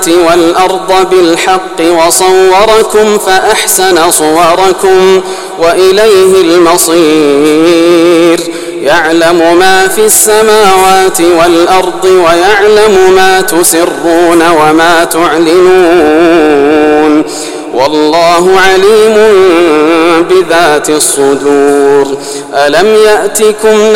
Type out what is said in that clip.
والأرض بالحق وصوركم فأحسن صوركم وإليه المصير يعلم ما في السماوات والأرض ويعلم ما تسرون وما تعلنون والله عليم بذات الصدور. ألم يأتكم